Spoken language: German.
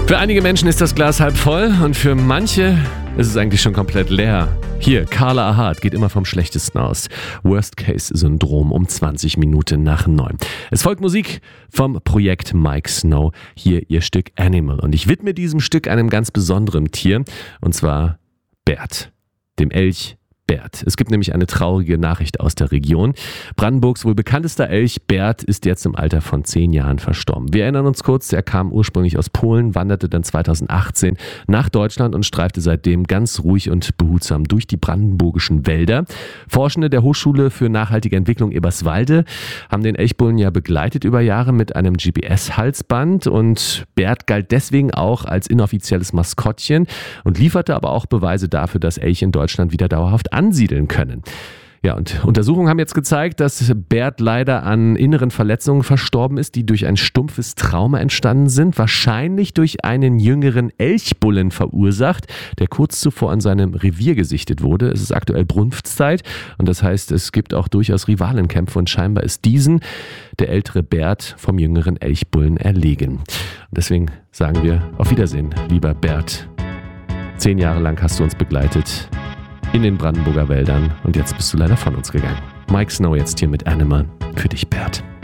Für einige Menschen ist das Glas halb voll und für manche ist es eigentlich schon komplett leer. Hier, Carla Ahad geht immer vom Schlechtesten aus. Worst-Case-Syndrom um 20 Minuten nach 9. Es folgt Musik vom Projekt Mike Snow. Hier ihr Stück Animal. Und ich widme diesem Stück einem ganz besonderen Tier, und zwar Bert, dem Elch Bert. Es gibt nämlich eine traurige Nachricht aus der Region. Brandenburgs wohl bekanntester Elch Bert ist jetzt im Alter von 10 Jahren verstorben. Wir erinnern uns kurz, er kam ursprünglich aus Polen, wanderte dann 2018 nach Deutschland und streifte seitdem ganz ruhig und behutsam durch die brandenburgischen Wälder. Forschende der Hochschule für nachhaltige Entwicklung Eberswalde haben den Elchbullen ja begleitet über Jahre mit einem GPS-Halsband, und Bert galt deswegen auch als inoffizielles Maskottchen und lieferte aber auch Beweise dafür, dass Elche in Deutschland wieder dauerhaft ansiedeln können. Ja, und Untersuchungen haben jetzt gezeigt, dass Bert leider an inneren Verletzungen verstorben ist, die durch ein stumpfes Trauma entstanden sind, wahrscheinlich durch einen jüngeren Elchbullen verursacht, der kurz zuvor an seinem Revier gesichtet wurde. Es ist aktuell Brunftzeit und das heißt, es gibt auch durchaus Rivalenkämpfe, und scheinbar ist diesen der ältere Bert vom jüngeren Elchbullen erlegen. Und deswegen sagen wir auf Wiedersehen, lieber Bert. 10 Jahre lang hast du uns begleitet in den Brandenburger Wäldern und jetzt bist du leider von uns gegangen. Mike Snow jetzt hier mit Animal für dich, Bert.